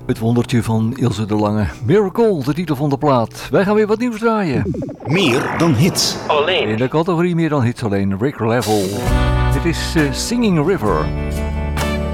Het wondertje van Ilse de Lange. Miracle, de titel van de plaat. Wij gaan weer wat nieuws draaien. Meer dan hits. Alleen. In de categorie meer dan hits alleen. Rick Level. Dit is Singing River.